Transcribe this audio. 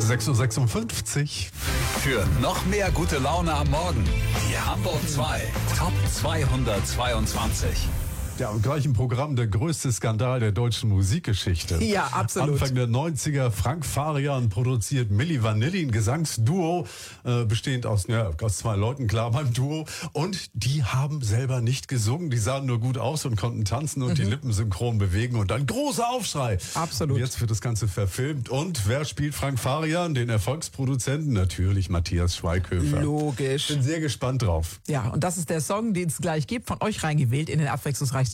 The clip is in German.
6:56 Uhr. Für noch mehr gute Laune am Morgen. Die Hamburg 2 Top 222. Ja, und gleich im Programm der größte Skandal der deutschen Musikgeschichte. Ja, absolut. Anfang der 90er, Frank Farian produziert Milli Vanilli, ein Gesangsduo, bestehend aus 2 Leuten, klar beim Duo. Und die haben selber nicht gesungen, die sahen nur gut aus und konnten tanzen und die Lippen synchron bewegen und dann großer Aufschrei. Absolut. Und jetzt wird das Ganze verfilmt. Und wer spielt Frank Farian? Den Erfolgsproduzenten? Natürlich Matthias Schweighöfer. Logisch. Bin sehr gespannt drauf. Ja, und das ist der Song, den es gleich gibt, von euch reingewählt in den abwechslungsreichsten